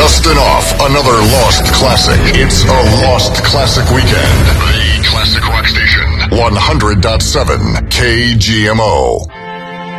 Dusting off another lost classic. It's a lost classic weekend. The Classic Rock Station. 100.7 KGMO.